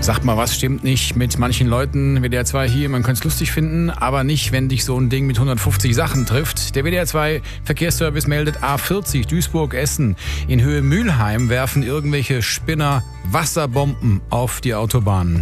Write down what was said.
Sagt mal, was stimmt nicht mit manchen Leuten? WDR 2 hier, man könnte es lustig finden, aber nicht, wenn dich so ein Ding mit 150 Sachen trifft. Der WDR 2 Verkehrsservice meldet A40 Duisburg-Essen. In Höhe Mülheim werfen irgendwelche Spinner Wasserbomben auf die Autobahn.